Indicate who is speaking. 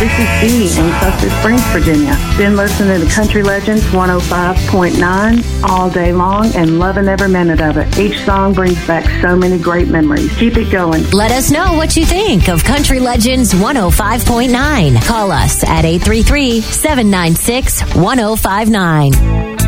Speaker 1: is Dee in Custer Springs, Virginia. Been listening to Country Legends 105.9 all day long and loving every minute of it. Each song brings back so many great memories. Keep it going.
Speaker 2: Let us know what you think of Country Legends 105.9. Call us at 833-796-1059.